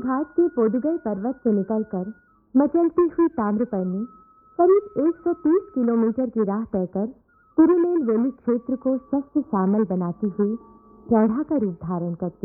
घाट के पोदुगई पर्वत से निकलकर मचलती हुई ताम्रपर्णी करीब 130 किलोमीटर की राह तय कर तिरुनेलवेली क्षेत्र को सस्ते श्यामल बनाती हुई प्रौढ़ा का रूप धारण करती